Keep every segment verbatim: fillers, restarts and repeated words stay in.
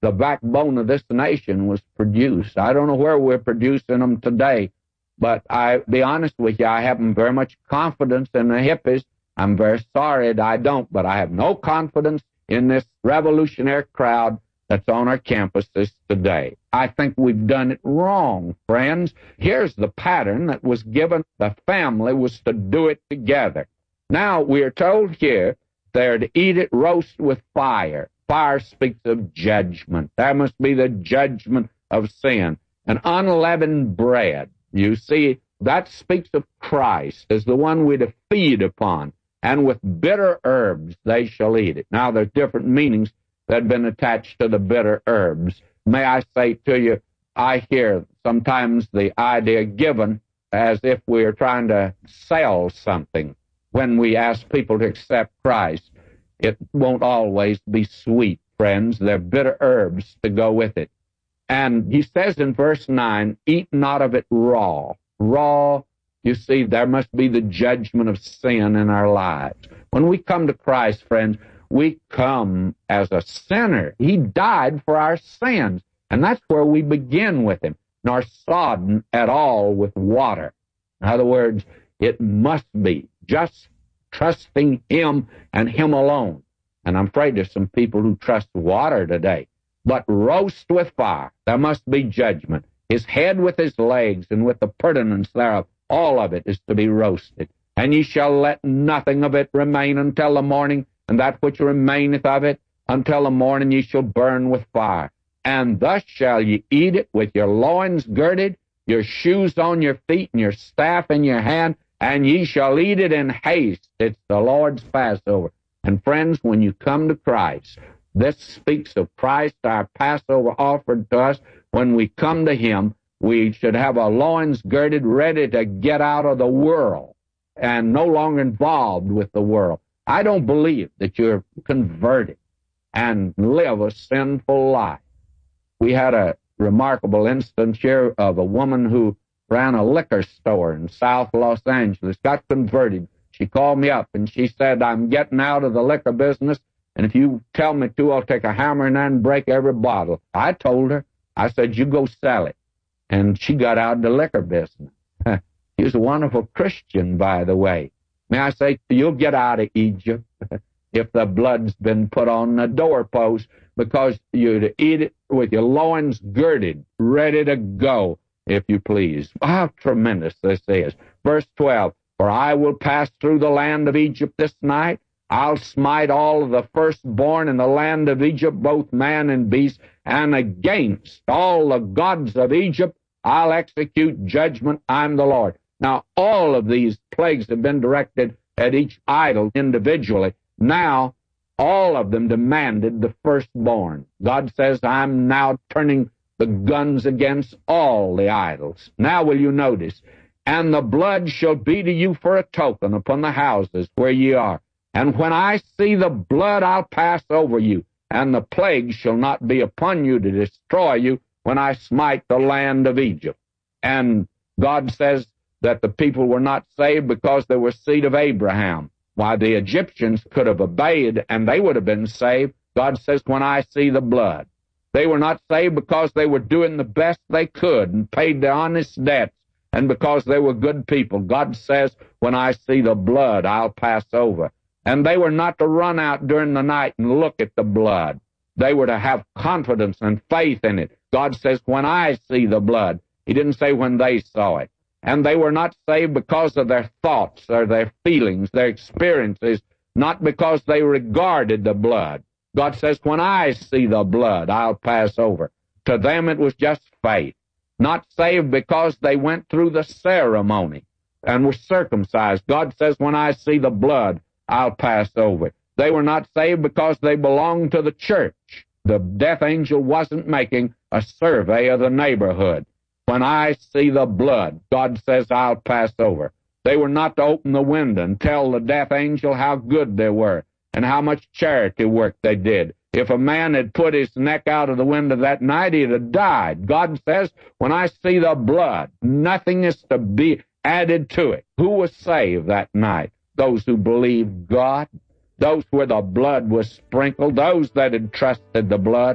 the backbone of this nation was produced. I don't know where we're producing them today, but I be honest with you, I haven't very much confidence in the hippies. I'm very sorry that I don't, but I have no confidence in this revolutionary crowd that's on our campuses today. I think we've done it wrong, friends. Here's the pattern that was given. The family was to do it together. Now, we are told here they're to eat it roast with fire. Fire speaks of judgment. That must be the judgment of sin. And unleavened bread, you see, that speaks of Christ as the one we're to feed upon. And with bitter herbs they shall eat it. Now, there's different meanings that have been attached to the bitter herbs. May I say to you, I hear sometimes the idea given as if we are trying to sell something. When we ask people to accept Christ, it won't always be sweet, friends. There are bitter herbs to go with it. And he says in verse nine, eat not of it raw. Raw, you see, there must be the judgment of sin in our lives. When we come to Christ, friends, we come as a sinner. He died for our sins, and that's where we begin with him, nor sodden at all with water. In other words, it must be just trusting him and him alone. And I'm afraid there's some people who trust water today. But roast with fire, there must be judgment. His head with his legs and with the purtenance thereof, all of it is to be roasted. And ye shall let nothing of it remain until the morning, and that which remaineth of it until the morning ye shall burn with fire. And thus shall ye eat it with your loins girded, your shoes on your feet, and your staff in your hand, and ye shall eat it in haste. It's the Lord's Passover. And friends, when you come to Christ, this speaks of Christ, our Passover offered to us. When we come to him, we should have our loins girded, ready to get out of the world and no longer involved with the world. I don't believe that you're converted and live a sinful life. We had a remarkable instance here of a woman who ran a liquor store in South Los Angeles, got converted. She called me up and she said, I'm getting out of the liquor business, and if you tell me to, I'll take a hammer and then break every bottle. I told her, I said, you go sell it. And she got out of the liquor business. She was a wonderful Christian, by the way. May I say, you'll get out of Egypt if the blood's been put on the doorpost, because you're to eat it with your loins girded, ready to go, if you please. How tremendous this is. Verse twelve, for I will pass through the land of Egypt this night. I'll smite all of the firstborn in the land of Egypt, both man and beast, and against all the gods of Egypt I'll execute judgment. I'm the Lord. Now, all of these plagues have been directed at each idol individually. Now, all of them demanded the firstborn. God says, I'm now turning the guns against all the idols. Now will you notice, and the blood shall be to you for a token upon the houses where ye are. And when I see the blood, I'll pass over you, and the plague shall not be upon you to destroy you when I smite the land of Egypt. And God says that the people were not saved because they were seed of Abraham. Why, the Egyptians could have obeyed, and they would have been saved. God says, when I see the blood. They were not saved because they were doing the best they could and paid their honest debts, and because they were good people. God says, when I see the blood, I'll pass over. And they were not to run out during the night and look at the blood. They were to have confidence and faith in it. God says, when I see the blood. He didn't say when they saw it. And they were not saved because of their thoughts or their feelings, their experiences, not because they regarded the blood. God says, when I see the blood, I'll pass over. To them it was just faith. Not saved because they went through the ceremony and were circumcised. God says, when I see the blood, I'll pass over. They were not saved because they belonged to the church. The death angel wasn't making a survey of the neighborhood. When I see the blood, God says, I'll pass over. They were not to open the window and tell the death angel how good they were and how much charity work they did. If a man had put his neck out of the window that night, he'd have died. God says, when I see the blood, nothing is to be added to it. Who was saved that night? Those who believed God, those where the blood was sprinkled, those that had trusted the blood.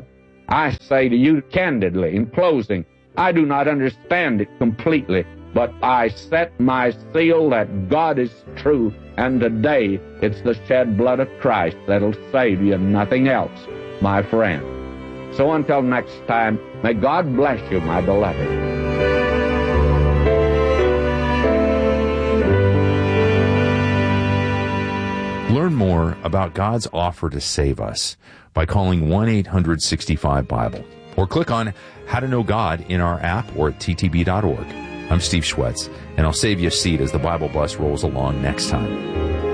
I say to you candidly, in closing, I do not understand it completely, but I set my seal that God is true, and today it's the shed blood of Christ that'll save you, nothing else, my friend. So until next time, may God bless you, my beloved. Learn more about God's offer to save us by calling one eight hundred sixty-five Bible, or click on How to Know God in our app or at T T B dot org. I'm Steve Schwetz, and I'll save you a seat as the Bible Bus rolls along next time.